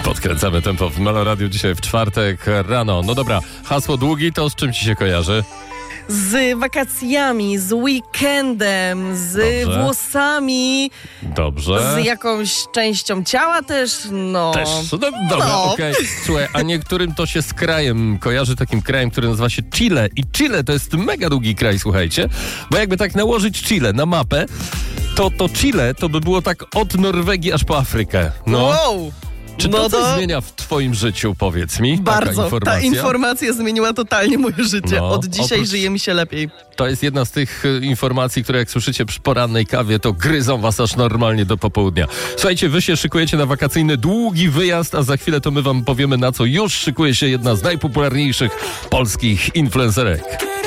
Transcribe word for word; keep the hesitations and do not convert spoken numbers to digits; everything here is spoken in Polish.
Podkręcamy tempo w Meloradiu dzisiaj w czwartek rano. No dobra, hasło długi to z czym ci się kojarzy? Z wakacjami, z weekendem, z Dobrze. włosami, Dobrze. z jakąś częścią ciała też, no. Też. No dobra, No. okej. Okay. Słuchaj, a niektórym to się z krajem kojarzy, takim krajem, który nazywa się Chile. I Chile to jest mega długi kraj, słuchajcie. Bo jakby tak nałożyć Chile na mapę, to to Chile to by było tak od Norwegii aż po Afrykę. No. Wow! Czy to no coś to... zmienia w twoim życiu, powiedz mi? Bardzo. Taka informacja? Ta informacja zmieniła totalnie moje życie. No, Od dzisiaj oprócz- żyje mi się lepiej. To jest jedna z tych y, informacji, które jak słyszycie przy porannej kawie, to gryzą was aż normalnie do popołudnia. Słuchajcie, wy się szykujecie na wakacyjny długi wyjazd, a za chwilę to my wam powiemy, na co już szykuje się jedna z najpopularniejszych polskich influencerek.